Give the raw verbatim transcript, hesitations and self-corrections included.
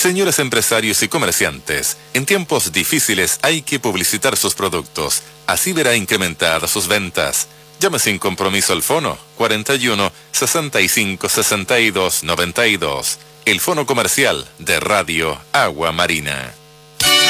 Señores empresarios y comerciantes, en tiempos difíciles hay que publicitar sus productos. Así verá incrementadas sus ventas. Llame sin compromiso al fono cuarenta y uno, sesenta y cinco, sesenta y dos, noventa y dos. El fono comercial de Radio Agua Marina.